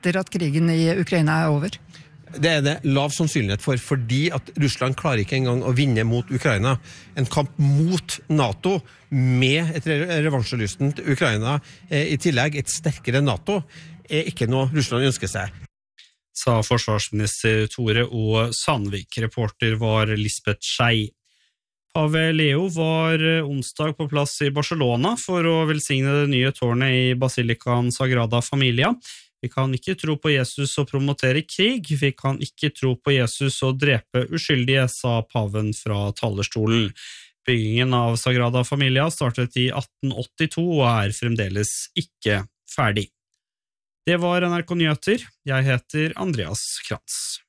etter at krigen i Ukraina over? Det det lav sannsynlighet for, fordi at Russland klarer ikke engang å vinne mot Ukraina. En kamp mot NATO med et revansjelystent Ukraina, i tillegg et sterkere NATO, ikke noe Russland ønsker seg. Sa forsvarsminister Tore O. Sandvik. Reporter var Lisbeth Schei. Pave Leo var onsdag på plass i Barcelona for å velsigne det nye tårnet i Basilicaen Sagrada Familia. Vi kan ikke tro på Jesus og promotere krig, vi kan ikke tro på Jesus og drepe uskyldige, sa paven fra talerstolen. Byggingen av Sagrada Familia startet i 1882 og fremdeles ikke ferdig. Det var NRK Nyheter. Jeg heter Andreas Krantz.